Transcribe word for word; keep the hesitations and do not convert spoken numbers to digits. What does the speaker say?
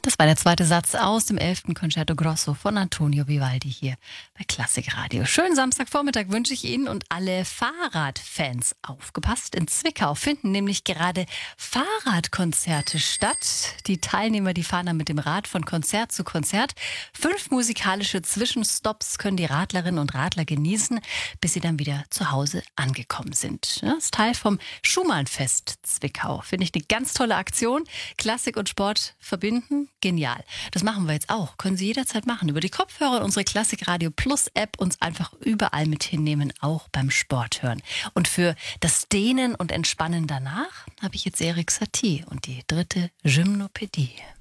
Das war der zweite Satz aus dem elften Concerto Grosso von Antonio Vivaldi hier bei Klassikradio. Schönen Samstagvormittag wünsche ich Ihnen und alle Fahrradfans. Aufgepasst, in Zwickau finden nämlich gerade Fahrradkonzerte statt. Die Teilnehmer, die fahren dann mit dem Rad von Konzert zu Konzert. Fünf musikalische Zwischenstopps können die Radlerinnen und Radler genießen, bis sie dann wieder zu Hause angekommen sind. Das ist Teil vom Schumannfest Zwickau. Finde ich eine ganz tolle Aktion. Klassik und Sport verbinden, genial. Das machen wir jetzt auch. Können Sie jederzeit machen. Über die Kopfhörer und unsere Klassikradio Plus App uns einfach überall mit hinnehmen, auch beim Sport hören. Und für das Dehnen und Entspannen danach habe ich jetzt Erik Satie und die dritte Gymnopädie.